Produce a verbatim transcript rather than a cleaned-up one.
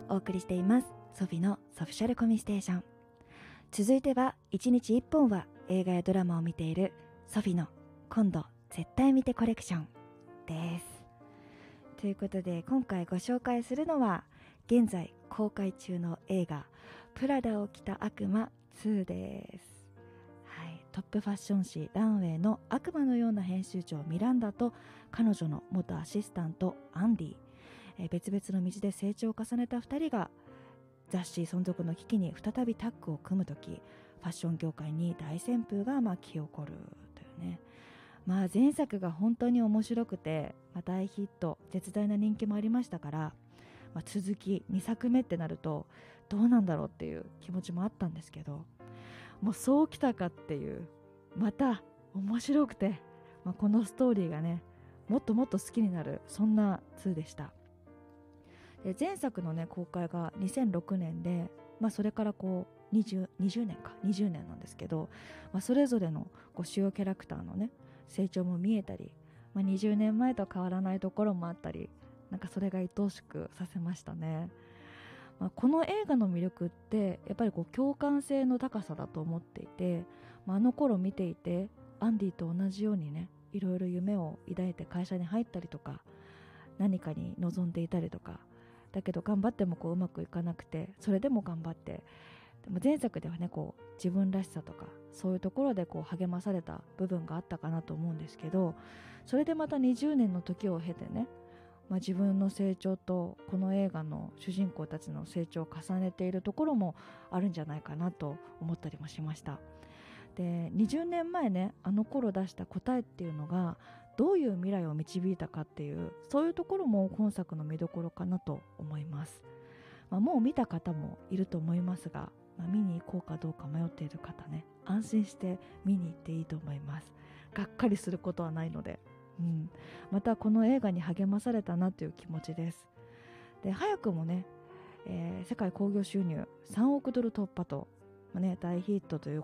お送りしていますソフィのソフィシャルコミステーション。続いてはいちにちいっぽんは映画やドラマを見ているソフィの今度絶対見てコレクションです。ということで今回ご紹介するのは現在公開中の映画プラダを着た悪魔ツーです。はい、トップファッション誌ランウェイの悪魔のような編集長ミランダと彼女の元アシスタントアンディ、えー、別々の道で成長を重ねたふたりが雑誌存続の危機に再びタッグを組むとき、ファッション業界に大旋風が巻き起こるというね。まあ前作が本当に面白くて、まあ、大ヒット絶大な人気もありましたから、まあ、続きにさくめってなるとどうなんだろうっていう気持ちもあったんですけど、もうそうきたかっていう、また面白くて、まあ、このストーリーがねもっともっと好きになる、そんなツーでした。で前作のね公開がにせんろくねんで、まあ、それからこう 20, 20年かにじゅうねんなんですけど、まあ、それぞれのこう主要キャラクターのね成長も見えたり、まあ、にじゅうねんまえと変わらないところもあったり、なんかそれが愛おしくさせましたね。まあ、この映画の魅力ってやっぱりこう共感性の高さだと思っていて、まあ、あの頃見ていてアンディと同じようにねいろいろ夢を抱いて会社に入ったりとか何かに望んでいたりとか、だけど頑張ってもこううまくいかなくて、それでも頑張って、でも前作ではねこう自分らしさとかそういうところでこう励まされた部分があったかなと思うんですけど、それでまたにじゅうねんの時を経てね、まあ、自分の成長とこの映画の主人公たちの成長を重ねているところもあるんじゃないかなと思ったりもしました。でにじゅうねんまえねあの頃出した答えっていうのがどういう未来を導いたかっていう、そういうところも今作の見どころかなと思います。まあ、もう見た方もいると思いますが、まあ、見に行こうかどうか迷っている方ね、安心して見に行っていいと思います。がっかりすることはないので、うん、またこの映画に励まされたなという気持ちです。で早くもね、えー、世界興行収入さんおくドル突破と、まあね、大ヒットという